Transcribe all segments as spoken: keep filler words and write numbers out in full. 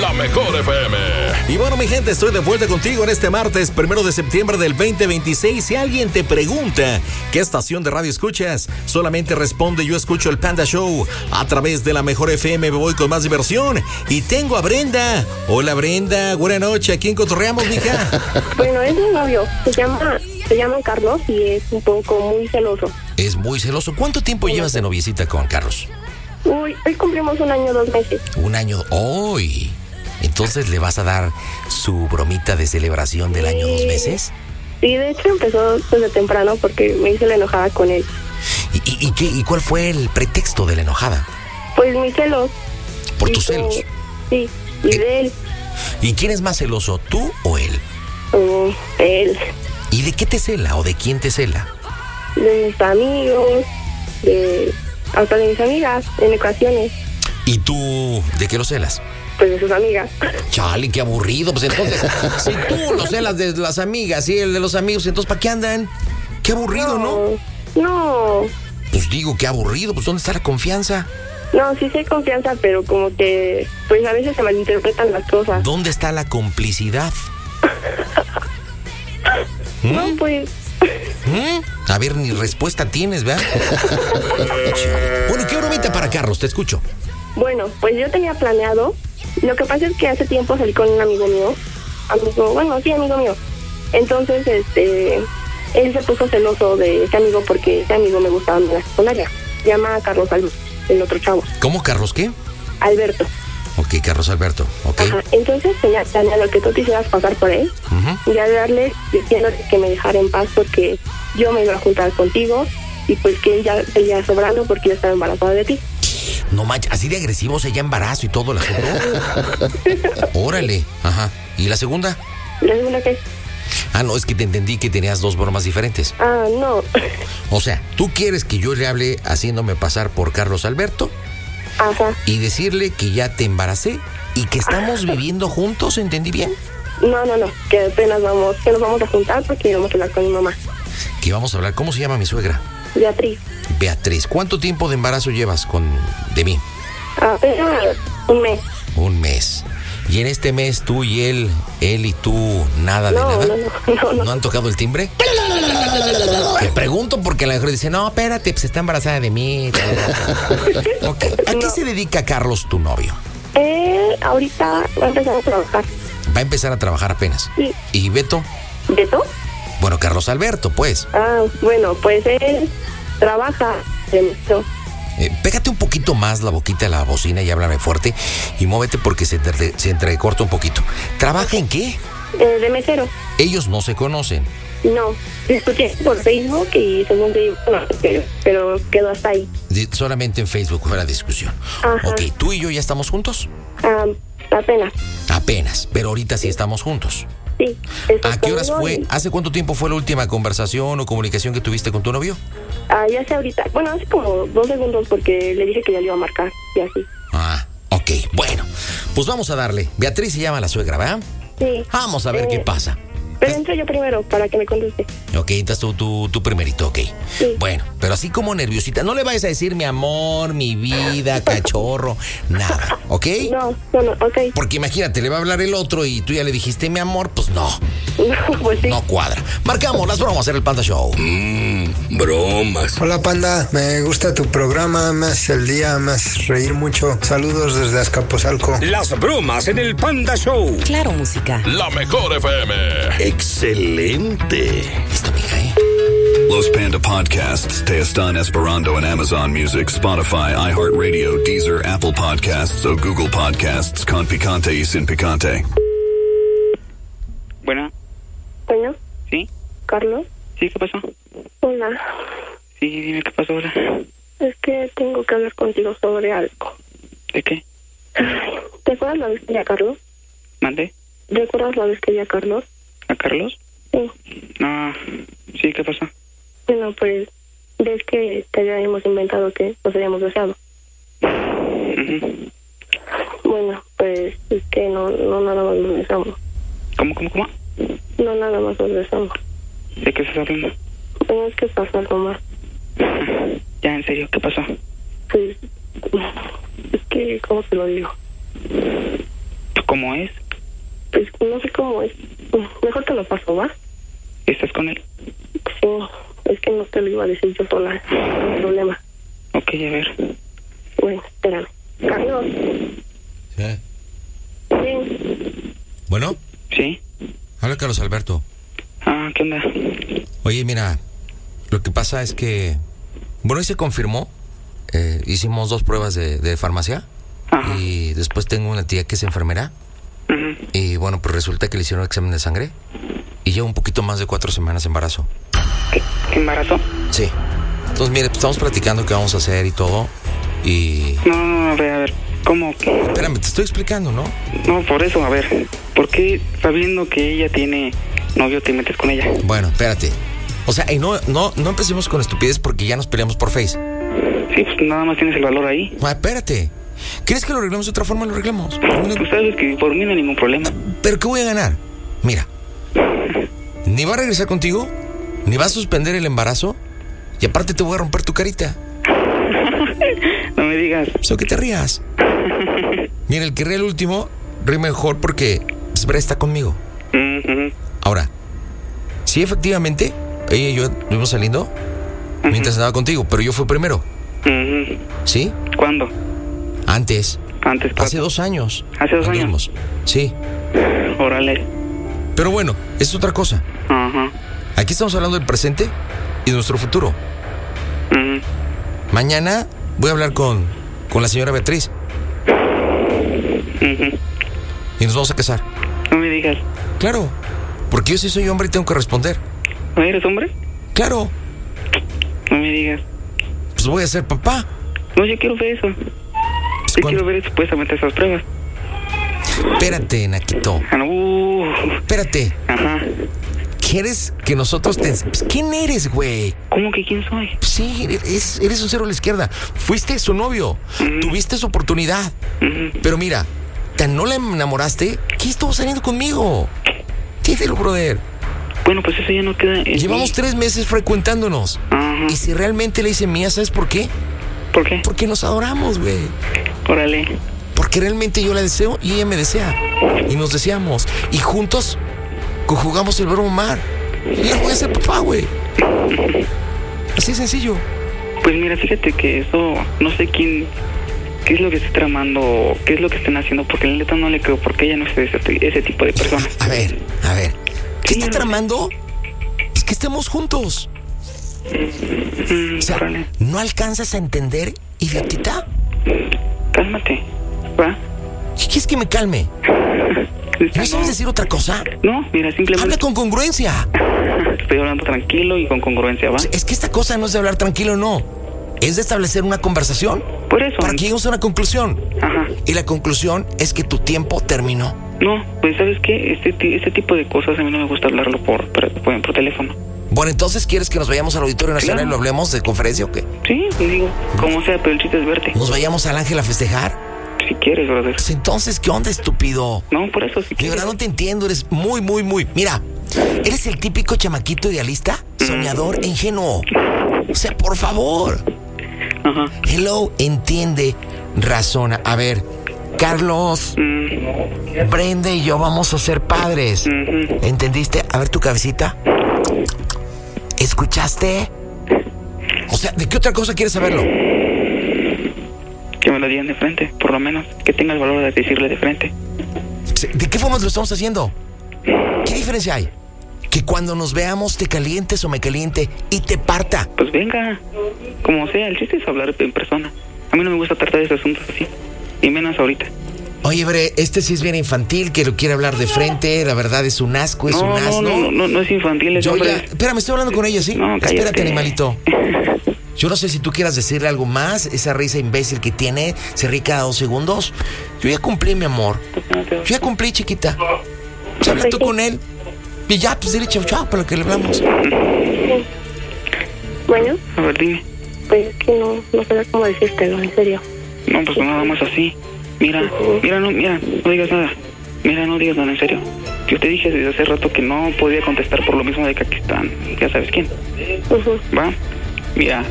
La Mejor F M. Y bueno, mi gente, estoy de vuelta contigo en este martes, primero de septiembre del veinte veintiséis. Si alguien te pregunta qué estación de radio escuchas, solamente responde: yo escucho el Panda Show a través de La Mejor F M. Me voy con más diversión. Y tengo a Brenda. Hola, Brenda. Buenas noches. ¿A quién cotorreamos, mija? Bueno, es mi novio. Se llama, se llama Carlos y es un poco muy celoso. Es muy celoso. ¿Cuánto tiempo sí, llevas de noviecita con Carlos? Uy, hoy cumplimos un año, dos meses. Un año, hoy. Entonces, ¿le vas a dar su bromita de celebración del sí. año, dos meses? Sí, de hecho empezó desde temprano porque me hice la enojada con él. ¿Y, y, y, qué, y cuál fue el pretexto de la enojada? Pues mis celos. ¿Por tus y celos? Sí, y eh, de él. ¿Y quién es más celoso, tú o él? Um, él. ¿Y de qué te cela o de quién te cela? De mis amigos, de... hasta de mis amigas, en ocasiones. ¿Y tú de qué lo celas? Pues de sus amigas. Chale, qué aburrido. Pues entonces, si tú lo celas de las amigas y el de los amigos, entonces ¿para qué andan? Qué aburrido, ¿no? No. no. Pues digo, qué aburrido. Pues ¿dónde está la confianza? No, sí sé hay confianza, pero como que, pues a veces se malinterpretan las cosas. ¿Dónde está la complicidad? ¿Mm? No, pues... ¿Mm? A ver, ni respuesta tienes, ¿verdad? Bueno, ¿qué bromita para Carlos? Te escucho. Bueno, pues yo tenía planeado. Lo que pasa es que hace tiempo salí con un amigo mío. Amigo, bueno, sí, amigo mío. Entonces, este... él se puso celoso de ese amigo porque ese amigo me gustaba en la secundaria. Se llama Carlos Alberto, el otro chavo. ¿Cómo, Carlos qué? Alberto. Ok, Carlos Alberto, ok. Ajá. Entonces tenía planeado que tú te hicieras pasar por él uh-huh. y a darle diciéndole que me dejara en paz porque yo me iba a juntar contigo y pues que él ya seguía sobrando porque yo estaba embarazada de ti. No manches, así de agresivo, o sea, ya embarazo y todo el asunto. Órale, ajá. ¿Y la segunda? ¿La segunda qué? Ah, no, es que te entendí que tenías dos bromas diferentes. Ah, no. O sea, ¿tú quieres que yo le hable haciéndome pasar por Carlos Alberto? Ajá. Y decirle que ya te embaracé y que estamos viviendo juntos, ¿entendí bien? No, no, no, que apenas vamos, que nos vamos a juntar porque vamos a hablar con mi mamá. Que vamos a hablar, ¿cómo se llama mi suegra? Beatriz. Beatriz, ¿cuánto tiempo de embarazo llevas con de mí? Apenas un mes. Un mes. Y en este mes tú y él, él y tú, nada de no, nada. No, no, no, no. ¿No han tocado el timbre? Te pregunto porque la mujer dice, no, espérate, pues está embarazada de mí. Okay. ¿A qué no. se dedica Carlos, tu novio? Eh, ahorita va a empezar a trabajar. Va a empezar a trabajar apenas. Sí. ¿Y Beto? ¿Beto? Bueno, Carlos Alberto, pues. Ah, bueno, pues él trabaja de mesero. Eh, pégate un poquito más la boquita a la bocina y háblame fuerte y muévete porque se, entre, se entrecorta un poquito. ¿Trabaja en qué? Eh, de mesero. Ellos no se conocen. No, discutí por Facebook y según te no, pero, pero quedó hasta ahí. De, solamente en Facebook fue la discusión. Ajá. Ok, ¿tú y yo ya estamos juntos? Um, apenas. Apenas, pero ahorita sí estamos juntos. Sí. ¿A qué horas fue? Y... ¿Hace cuánto tiempo fue la última conversación o comunicación que tuviste con tu novio? Ah, ya sé ahorita. Bueno, hace como dos segundos porque le dije que ya le iba a marcar y así. Ah, ok, bueno. Pues vamos a darle. Beatriz se llama la suegra, ¿verdad? Sí. Vamos a ver eh... qué pasa. Pero entro yo primero para que me conteste. Ok, entonces tú, tú, tú primerito, ok. Sí. Bueno, pero así como nerviosita. No le vayas a decir mi amor, mi vida, cachorro, nada, ¿ok? No, no, no, ok. Porque imagínate, le va a hablar el otro y tú ya le dijiste mi amor, pues no. No, pues sí. No cuadra. Marcamos las bromas en el Panda Show. Mmm, bromas. Hola, Panda. Me gusta tu programa, me hace el día, me hace reír mucho. Saludos desde Azcapotzalco. Las bromas en el Panda Show. Claro, música. La Mejor F M. Excelente. Listo, mija, ¿eh? Los Panda Podcasts te están esperando en Amazon Music, Spotify, iHeartRadio, Deezer, Apple Podcasts o Google Podcasts con picante y sin picante. Bueno. Bueno. ¿Sí? ¿Carlos? Sí, ¿qué pasó? Hola. Sí, dime qué pasó ahora. Es que tengo que hablar contigo sobre algo. ¿De qué? ¿Te acuerdas la vez que vi a Carlos? ¿Mandé? ¿Recuerdas la vez que vi a Carlos? ¿A Carlos? Sí. No, sí, ¿qué pasó? Bueno, pues, ves que te habíamos inventado que nos habíamos besado. Uh-huh. Bueno, pues, es que no, no nada más nos besamos. ¿Cómo, cómo, cómo? No nada más nos besamos. ¿De qué estás hablando? Bueno, es que pasa algo más. Ya, en serio, ¿qué pasó? Pues, es que, ¿cómo te lo digo? ¿Cómo es? Pues no sé cómo es. Mejor te lo paso, ¿va? ¿Estás con él? Sí, es que no te lo iba a decir yo sola. No hay problema. Ok, a ver. Bueno, espérame. Carlos. Sí. Sí. Bueno, ¿Sí? habla Carlos Alberto. Ah, ¿qué onda? Oye, mira, lo que pasa es que, bueno, hoy se confirmó, eh, hicimos dos pruebas de, de farmacia. Ajá. Y después tengo una tía que es enfermera. Uh-huh. Y bueno, pues resulta que le hicieron un examen de sangre y lleva un poquito más de cuatro semanas de embarazo. ¿Qué, qué embarazo? Sí. Entonces, mire, pues estamos platicando qué vamos a hacer y todo. Y... No, no, no, a ver, a ver. ¿Cómo? Espérame, te estoy explicando, ¿no? No, por eso, a ver. ¿Por qué sabiendo que ella tiene novio te metes con ella? Bueno, espérate. O sea, y no, no, no empecemos con estupidez porque ya nos peleamos por Face. Sí, pues nada más tienes el valor ahí. Ah, espérate. ¿Quieres que lo arreglemos de otra forma? Lo arreglamos. Tú sabes que por mí no hay ningún problema. ¿Pero qué voy a ganar? Mira, ni va a regresar contigo, ni va a suspender el embarazo, y aparte te voy a romper tu carita. No me digas. Eso que te rías. Mira, el que ríe el último, ríe mejor porque Sbre está conmigo. Uh-huh. Ahora, sí, efectivamente, ella y yo estuvimos saliendo uh-huh. mientras andaba contigo, pero yo fui primero. Uh-huh. ¿Sí? ¿Cuándo? Antes. Antes. Hace dos años. ¿Hace dos anduvimos. años? Sí. Órale. Pero bueno, es otra cosa. Ajá. Uh-huh. Aquí estamos hablando del presente y de nuestro futuro. Uh-huh. Mañana voy a hablar con, con la señora Beatriz. Uh-huh. Y nos vamos a casar. No me digas. Claro, porque yo sí soy hombre y tengo que responder. ¿No eres hombre? Claro. No me digas. Pues voy a ser papá. No, yo quiero ver eso. Pues yo ¿cuándo? quiero ver supuestamente esas pruebas. Espérate, Naquito. Ah, no. Uh. Espérate. Ajá. ¿Quieres que nosotros te... Pues, ¿quién eres, güey? ¿Cómo que quién soy? Pues sí, eres, eres un cero a la izquierda. Fuiste su novio. Uh-huh. Tuviste su oportunidad. Uh-huh. Pero mira, tan no la enamoraste que estuvo saliendo conmigo. Dídelo, brother. Bueno, pues eso ya no queda en Llevamos mí. tres meses frecuentándonos. Ajá. Y si realmente le hice mía, ¿sabes por qué? ¿Por qué? Porque nos adoramos, güey. Órale. Porque realmente yo la deseo y ella me desea. Y nos deseamos. Y juntos conjugamos el verbo amar. Y ya voy a ser papá, güey. Así de sencillo. Pues mira, fíjate que eso, no sé quién, qué es lo que está tramando, qué es lo que están haciendo, porque la neta no le creo, porque ella no es ese, ese tipo de persona. A ver, a ver. ¿Qué Sí, está no sé. tramando? Es que estemos juntos. Mm, O sea, órale. ¿no alcanzas a entender, idiotita? Cálmate, ¿va? ¿Qué quieres que me calme? ¿No sabes decir otra cosa? No, mira, simplemente Habla con congruencia. estoy hablando tranquilo y con congruencia, ¿va? Es que esta cosa no es de hablar tranquilo, no. Es de establecer una conversación Por eso. para que lleguemos a una conclusión. Ajá. Y la conclusión es que tu tiempo terminó. No, pues ¿sabes qué? Este, ti- este tipo de cosas a mí no me gusta hablarlo por, por, por, por teléfono. Bueno, entonces, ¿quieres que nos vayamos al Auditorio Nacional Claro. y lo hablemos de conferencia o qué? Sí, digo, como sea, pero el chiste es verte. ¿Nos vayamos al Ángel a festejar? Si quieres, brother. Pues entonces, ¿qué onda, estúpido? No, por eso, si De quieres. verdad no te entiendo, eres muy, muy, muy... Mira, eres el típico chamaquito idealista, soñador e ingenuo. O sea, por favor. Ajá. Hello, entiende, razona. A ver, Carlos, Mm, Brenda y yo vamos a ser padres. ujú. ¿Entendiste? A ver tu cabecita. ¿Escuchaste? O sea, ¿de qué otra cosa quieres saberlo? Que me lo digan de frente, por lo menos. Que tenga el valor de decirle de frente. ¿De qué forma lo estamos haciendo? ¿Qué diferencia hay? Que cuando nos veamos te calientes o me caliente y te parta. Pues venga, como sea, el chiste es hablar en persona. A mí no me gusta tratar esos asuntos así, y menos ahorita. Oye, Bre, este sí es bien infantil, que lo quiere hablar de frente. La verdad es un asco, es no, un asno. no, no, no, no es infantil, es Yo hombre. ya... Espérame, estoy hablando con ella, ¿sí? No, cállate. Espérate, animalito. Yo no sé si tú quieras decirle algo más. Esa risa imbécil que tiene, se ríe cada dos segundos. Yo ya cumplí, mi amor. Yo ya cumplí, chiquita. Pues habla tú con él. Y ya, pues dile chau chau para lo que le hablamos. Bueno, A ver, dime. pues es que no, no sé cómo decírtelo, en serio. No, pues nada más así. Mira, mira, no, mira, no digas nada. Mira, no digas nada, en serio. Yo te dije desde hace rato que no podía contestar por lo mismo de que aquí están, ya sabes quién. Ujú. ¿Va? Mira,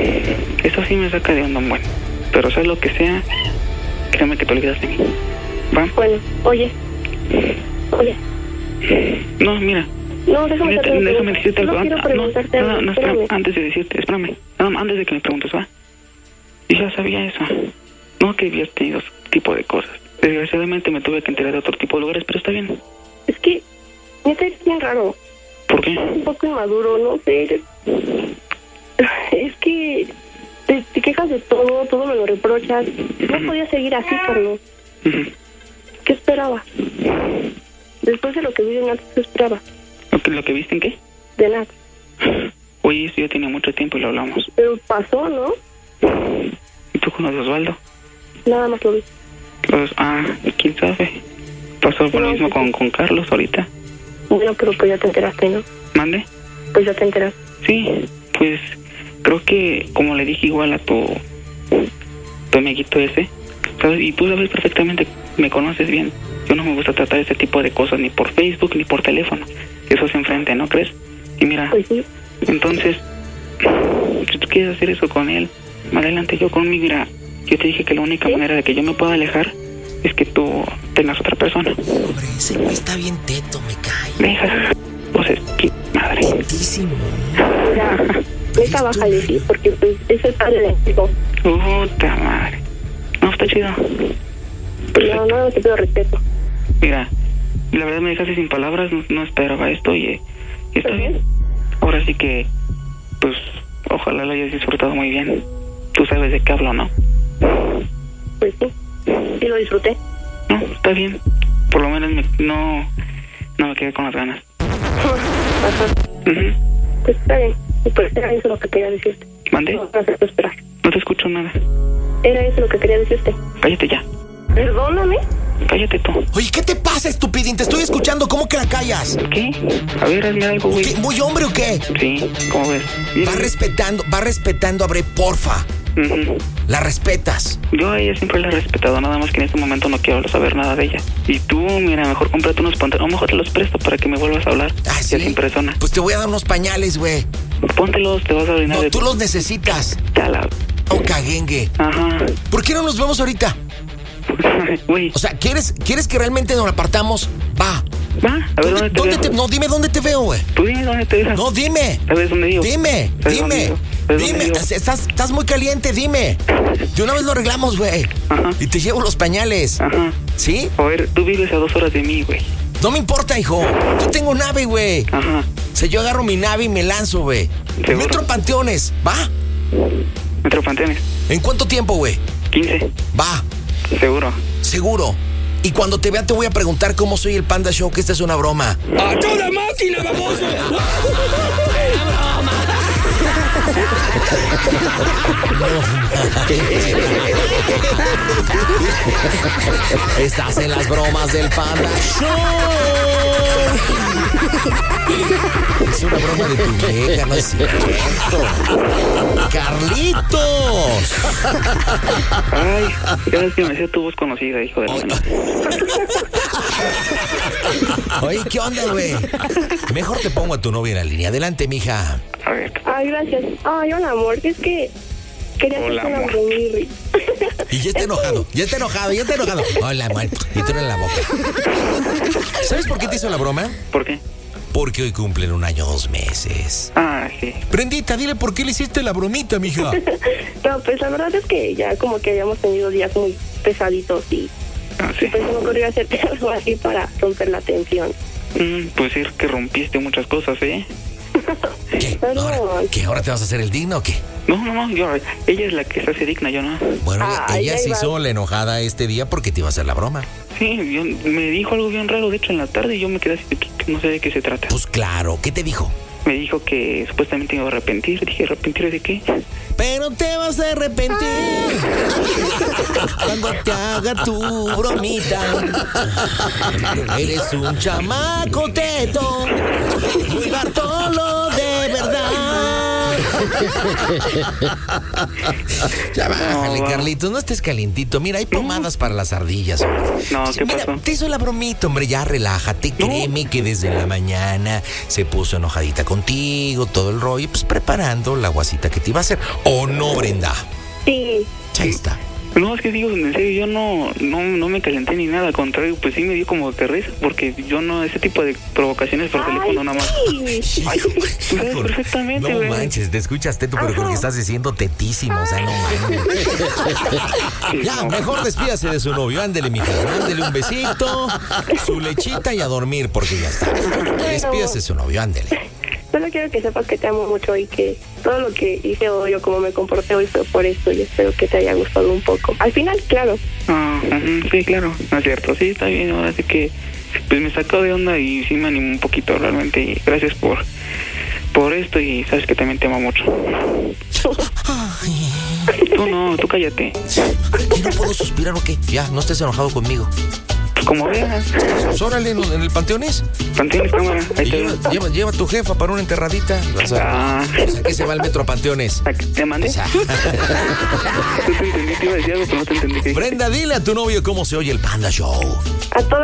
eso sí me saca de onda un buen. Pero sea lo que sea, créeme que te olvidas de mí. ¿Va? Bueno, oye. Oye. No, mira. No, déjame, Fíjate, déjame, déjame decirte algo. no quiero Ah, preguntarte no, no, algo, no, espérame, espérame. antes de decirte, espérame. Nada más, antes de que me preguntes, ¿va? Yo ya sabía eso. No que habías tenido ese tipo de cosas. Desgraciadamente me tuve que enterar de otro tipo de lugares, pero está bien. Es que, neta, es bien raro. ¿Por qué? Un poco inmaduro, no sé. eres- Es que te, te quejas de todo, todo me lo reprochas. No podía seguir así, Carlos. Ujú. ¿Qué esperaba? Después de lo que vi de Nat, ¿qué esperaba? ¿Lo que, ¿Lo que viste en qué? De Nat. Oye, esto ya tiene mucho tiempo y lo hablamos. Pero pasó, ¿no? ¿Y tú conoces a Osvaldo? Nada más lo vi. Los, ah, quién sabe. Pasó por lo No, mismo sí, con, sí. con Carlos ahorita. Bueno, pero pues ya te enteraste, ¿no? ¿Mande? Pues ya te enteraste. Sí, pues creo que como le dije igual a tu, tu amiguito ese, ¿sabes? Y tú sabes perfectamente, me conoces bien. Yo no me gusta tratar ese tipo de cosas ni por Facebook ni por teléfono. Eso es enfrente, ¿no crees? Y mira, Pues sí. entonces, si tú quieres hacer eso con él, adelante. Yo conmigo, mira, yo te dije que la única ¿Sí? manera de que yo me pueda alejar es que tú tengas otra persona. Hombre, ese güey está bien teto, me cae. Deja, pues es que madre. Tetísimo. Mira, neta, bájale, sí, porque pues es el padre de mi hijo. Puta madre. No, está chido. No, Perfecto. no, te pido respeto. Mira, la verdad me dejaste sin palabras, no, no esperaba esto y, y está Ujú. bien. Ahora sí que, pues, ojalá lo hayas disfrutado muy bien. Tú sabes de qué hablo, ¿no? Pues sí. Sí lo disfruté. No, está bien. Por lo menos me, no, no me quedé con las ganas. Ajá. Ujú. Pues está bien. Y pues era eso lo que quería decirte. ¿Mande? No, para hacerte esperar. No te escucho nada. Era eso lo que quería decirte. Cállate ya. Perdóname. Cállate tú. Oye, ¿qué te pasa, estupidín? Te estoy escuchando, ¿cómo que la callas? ¿Qué? A ver, hazme algo, güey. ¿Qué, ¿Muy hombre o qué? Sí, ¿cómo ves? Mira. Va respetando, va respetando a Bre, porfa. Ujú. La respetas. Yo a ella siempre la he respetado, nada más que en este momento no quiero saber nada de ella. Y tú, mira, mejor cómprate unos pantalones, o mejor te los presto para que me vuelvas a hablar. Ah, Ya ¿sí? sin persona. Pues te voy a dar unos pañales, güey. Póntelos, te vas a orinar No, de tú los necesitas. Chala. Oh, caguengue. Ajá. ¿Por qué no nos vemos ahorita? Güey, O sea, ¿quieres, ¿quieres que realmente nos apartamos? Va. va, a ver ¿Dónde, dónde te dónde veo. te- no, dime dónde te veo, güey. Tú dime dónde te veo. No, dime. ¿Sabes dónde vivo? Dime, ¿Sabes dónde dime, vivo? ¿Sabes dónde dime. vivo? Estás, estás muy caliente, dime. De una vez lo arreglamos, güey. Ajá. Y te llevo los pañales. Ajá. ¿Sí? A ver, tú vives a dos horas de mí, güey. No me importa, hijo. Yo tengo nave, güey. Ajá. O sea, yo agarro mi nave y me lanzo, güey. ¿Seguro? Metro Panteones, ¿va? Metro Panteones. ¿En cuánto tiempo, güey? quince. Va, Seguro. seguro. Y cuando te vea te voy a preguntar cómo soy el Panda Show, que esta es una broma. ¡A toda máquina, baboso! Estás en las bromas del Panda Show. Es una broma de tu vieja, no es cierto. ¡Carlitos! Ay, ya ves que me hacía tu voz conocida, hijo de la mano. Oye, ¿qué onda, güey? Mejor te pongo a tu novia en la línea. Adelante, mija. A ver. Ay, gracias. Ay, hola, amor. Es que quería Hola, hacerte una amor. bromirri. Y ya está enojado, ya está enojado, ya está enojado. Hola, man. Y tú en la boca. ¿Sabes por qué te hizo la broma? ¿Por qué? Porque hoy cumplen un año, dos meses. Ah, sí. Prendita, dile por qué le hiciste la bromita, mija. No, pues la verdad es que ya como que habíamos tenido días muy pesaditos y Ah, sí. pues se me ocurrió hacerte algo así para romper la tensión. Mm, pues es que rompiste muchas cosas, ¿eh? ¿Qué? ¿Ahora, ¿Qué? ¿Ahora te vas a hacer el digno o qué? No, no, no, yo, ella es la que se hace digna, yo no. Bueno, Ay, ella ahí se va. hizo la enojada este día porque te iba a hacer la broma. Sí, yo, me dijo algo bien raro, de hecho, en la tarde y yo me quedé así, que, que no sé de qué se trata. Pues claro, ¿qué te dijo? Me dijo que supuestamente me iba a arrepentir. Dije, ¿arrepentir de qué? Pero te vas a arrepentir cuando te haga tu bromita. Eres un chamaco teto, muy Bartolo de verdad. Ya bájale, No, va. Carlitos, no estés calientito. Mira, hay pomadas para las ardillas, hombre. No, ¿qué Mira, pasó? te hizo la bromita, hombre, ya relájate. No. Créeme que desde la mañana se puso enojadita contigo, todo el rollo, pues preparando la guasita que te iba a hacer. ¿O no, Brenda? Sí, Ahí está. No, es que digo, en serio, yo no, no, no me calenté ni nada, al contrario, pues sí me dio como de risa, porque yo no, ese tipo de provocaciones por teléfono nada más. Sí. Ay, tú sabes perfectamente, No güey. manches, te escuchas teto, pero creo que estás diciendo tetísimo, o sea, no manches. Ya, mejor despídase de su novio, ándele, mija, ándele un besito, su lechita y a dormir, porque ya está. Despídase de su novio, ándele. Solo quiero que sepas que te amo mucho y que todo lo que hice hoy o como me comporté hoy fue por esto y espero que te haya gustado un poco. Al final, claro. Ah, uh-huh, sí, claro, no es cierto, sí, está bien, ahora sí que pues me sacó de onda y sí me animó un poquito realmente y gracias por por esto y sabes que también te amo mucho. Tú no, tú cállate. ¿Y no puedo suspirar o qué? Ya, no estés enojado conmigo. Como veas. Pues órale, ¿en el panteón es? Panteones, cámara, ahí Y te lleva, veo. lleva, lleva a tu jefa para una enterradita. O sea, Ah. pues, ¿a qué se va el metro a Panteones? ¿Te mandé? O sea, Tú te entendí, te iba a decir algo, pero no te entendí. ¿Qué? Brenda, dile a tu novio cómo se oye el Panda Show. A toda